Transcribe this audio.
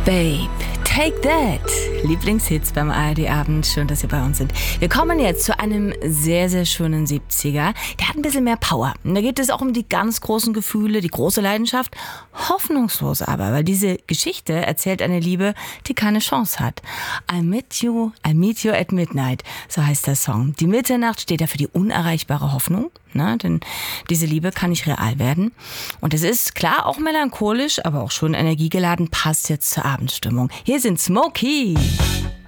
Babe, Take That. Lieblingshits beim ARD-Abend. Schön, dass Sie bei uns sind. Wir kommen jetzt zu einem sehr, sehr schönen 70er. Der hat ein bisschen mehr Power. Und da geht es auch um die ganz großen Gefühle, die große Leidenschaft. Hoffnungslos aber, weil diese Geschichte erzählt eine Liebe, die keine Chance hat. I meet you at midnight, so heißt der Song. Die Mitternacht steht ja für die unerreichbare Hoffnung. Ne? Denn diese Liebe kann nicht real werden. Und es ist klar auch melancholisch, aber auch schon energiegeladen, passt jetzt zur Abendstimmung. Hier sind Smokey.